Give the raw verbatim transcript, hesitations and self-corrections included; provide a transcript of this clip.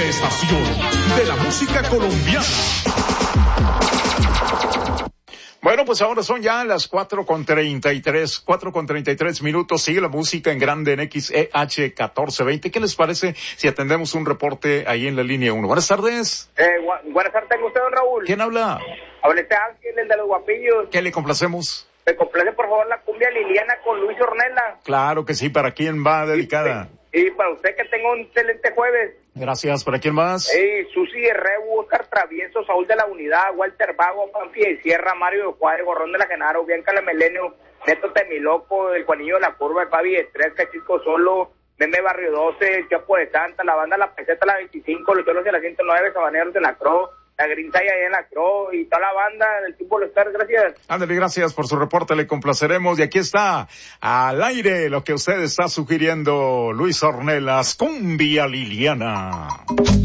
estación de la música colombiana. Bueno, pues ahora son ya las cuatro con treinta y tres, cuatro con treinta y tres minutos. Sigue la música en grande en X E H catorce veinte. ¿Qué les parece si atendemos un reporte ahí en la línea uno? Buenas tardes. Eh, gu- buenas tardes, tengo usted, don Raúl. ¿Quién habla? Habla este Ángel, el de los guapillos. ¿Qué le complacemos? Me complace, por favor, la cumbia Liliana con Luis Ornella. Claro que sí. ¿Para quién va dedicada? Y, y para usted, que tenga un excelente jueves. Gracias. ¿Para quién más? Eh, Susi Herrero, Oscar Travieso, Saúl de la Unidad, Walter Vago, Panfi de Sierra, Mario de Juárez, Gorrón de la Genaro, Bianca la Melenio, Neto Temiloco, El Juanillo de la Curva, el Fabi de Tres, Cachisco Solo, Meme Barrio doce, El Chapo de Santa, la banda La Peseta, la veinticinco, Los Cholos de la ciento nueve, Sabaneros de la Cro, la Grinsaya allá en la Cro, y toda la banda del Tiempo de los Stars. Gracias. Ándale, gracias por su reporte, le complaceremos. Y aquí está, al aire, lo que usted está sugiriendo, Luis Ornelas, cumbia Liliana.